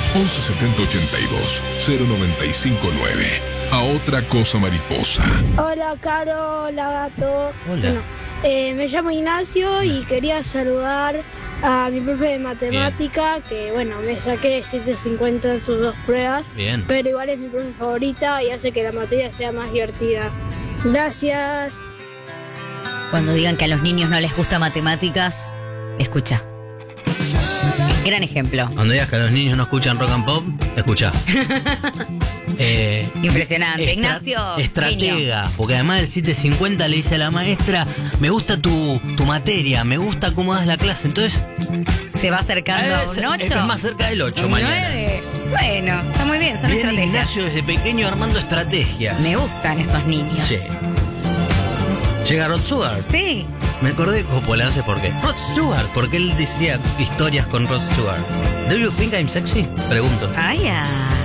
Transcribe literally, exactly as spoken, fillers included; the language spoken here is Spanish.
once setenta ochenta y dos cero noventa y cinco nueve. A otra cosa mariposa. Hola, Caro, hola, Gato. Hola. Bueno, eh, me llamo Ignacio y quería saludar a mi profe de matemática, Bien. que bueno, me saqué siete cincuenta en sus dos pruebas. Bien. Pero igual es mi profe favorita y hace que la materia sea más divertida. Gracias. Cuando digan que a los niños no les gusta matemáticas, escucha. Gran ejemplo. Cuando digas que a los niños no escuchan rock and pop, escucha. eh, Impresionante. estra- Ignacio. Estratega. Genio. Porque además del siete cincuenta le dice a la maestra, me gusta tu, tu materia, me gusta cómo das la clase. Entonces, Se va acercando a es, un es ocho. más cerca del ocho Un mañana. nueve. Bueno, está muy bien, son Bien estrategias. Ignacio desde pequeño armando estrategias. Me gustan esos niños. Sí. Llega Rod Stewart. Sí. Me acordé de Coppola, no sé por qué. Rod Stewart, porque él decía historias con Rod Stewart. ¿Do you think I'm sexy? Pregunto. Ay, ay.